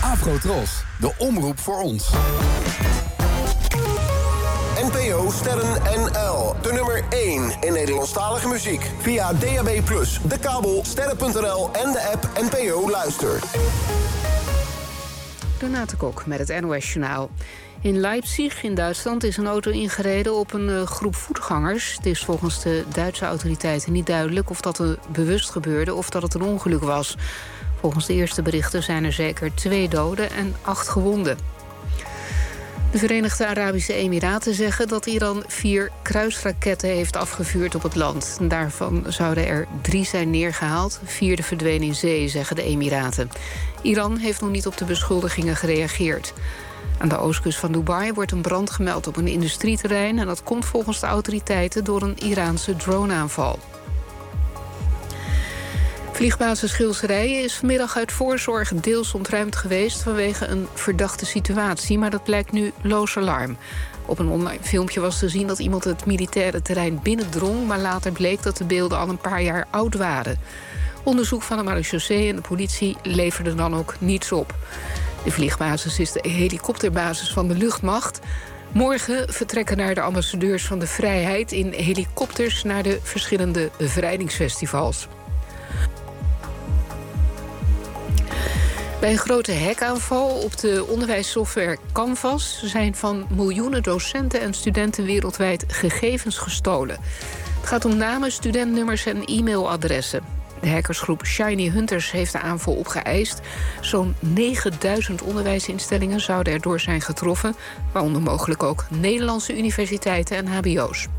Afrotros, de omroep voor ons. NPO Sterren NL, de nummer 1 in Nederlandstalige muziek. Via DAB+, de kabel, sterren.nl en de app NPO Luister. Renate Kok met het NOS-journaal. In Leipzig in Duitsland is een auto ingereden op een groep voetgangers. Het is volgens de Duitse autoriteiten niet duidelijk of dat bewust gebeurde of dat het een ongeluk was. Volgens de eerste berichten zijn er zeker 2 doden en 8 gewonden. De Verenigde Arabische Emiraten zeggen dat Iran 4 kruisraketten heeft afgevuurd op het land. Daarvan zouden er 3 zijn neergehaald, 4 verdwenen in zee, zeggen de Emiraten. Iran heeft nog niet op de beschuldigingen gereageerd. Aan de oostkust van Dubai wordt een brand gemeld op een industrieterrein, en dat komt volgens de autoriteiten door een Iraanse droneaanval. Vliegbasis Schilserijen is vanmiddag uit voorzorg deels ontruimd geweest vanwege een verdachte situatie, maar dat blijkt nu loos alarm. Op een online filmpje was te zien dat iemand het militaire terrein binnendrong, maar later bleek dat de beelden al een paar jaar oud waren. Onderzoek van de marechaussee en de politie leverde dan ook niets op. De vliegbasis is de helikopterbasis van de luchtmacht. Morgen vertrekken naar de ambassadeurs van de vrijheid in helikopters naar de verschillende bevrijdingsfestivals. Bij een grote hackaanval op de onderwijssoftware Canvas zijn van miljoenen docenten en studenten wereldwijd gegevens gestolen. Het gaat om namen, studentnummers en e-mailadressen. De hackersgroep Shiny Hunters heeft de aanval opgeëist. Zo'n 9000 onderwijsinstellingen zouden erdoor zijn getroffen, waaronder mogelijk ook Nederlandse universiteiten en hbo's.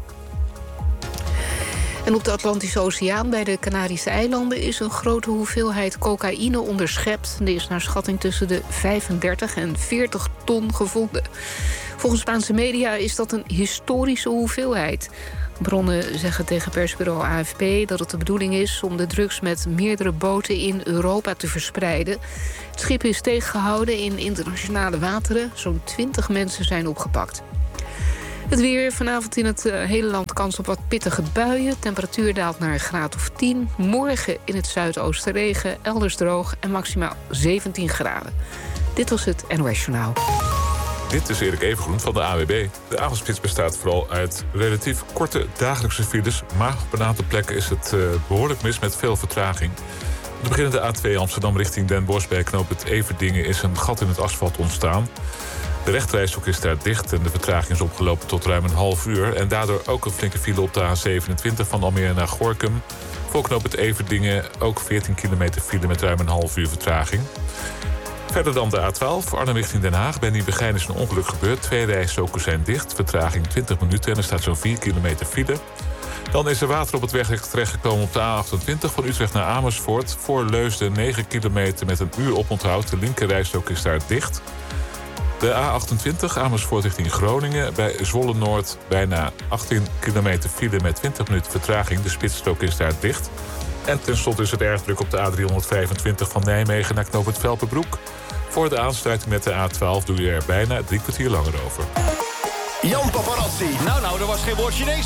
En op de Atlantische Oceaan bij de Canarische eilanden is een grote hoeveelheid cocaïne onderschept. Die is naar schatting tussen de 35 en 40 ton gevonden. Volgens Spaanse media is dat een historische hoeveelheid. Bronnen zeggen tegen persbureau AFP dat het de bedoeling is om de drugs met meerdere boten in Europa te verspreiden. Het schip is tegengehouden in internationale wateren. Zo'n 20 mensen zijn opgepakt. Het weer, vanavond in het hele land kans op wat pittige buien. Temperatuur daalt naar een graad of 10. Morgen in het zuidoosten regen, elders droog en maximaal 17 graden. Dit was het NOS Journaal. Dit is Erik Evengroen van de AWB. De avondspits bestaat vooral uit relatief korte dagelijkse files, maar op een aantal plekken is het behoorlijk mis met veel vertraging. De beginnende A2 Amsterdam richting Den Bosch bij knooppunt Everdingen is een gat in het asfalt ontstaan. De rechterrijstrook is daar dicht en de vertraging is opgelopen tot ruim een half uur. En daardoor ook een flinke file op de A27 van Almere naar Gorinchem. Voor knooppunt Everdingen ook 14 kilometer file met ruim een half uur vertraging. Verder dan de A12, Arnhem richting Den Haag. Bij Nieuwegein is een ongeluk gebeurd. 2 rijstroken zijn dicht, vertraging 20 minuten en er staat zo'n 4 kilometer file. Dan is er water op het weg terechtgekomen op de A28 van Utrecht naar Amersfoort. Voor Leusden 9 kilometer met een uur oponthoud. De linkerrijstrook is daar dicht. De A28 Amersfoort richting Groningen. Bij Zwolle Noord bijna 18 kilometer file met 20 minuten vertraging. De spitsstrook is daar dicht. En tenslotte is het erg druk op de A325 van Nijmegen naar knooppunt Velpenbroek. Voor de aansluiting met de A12 doe je er bijna 3 kwartier langer over. Jan Paparazzi. Nou, er was geen woord Chinees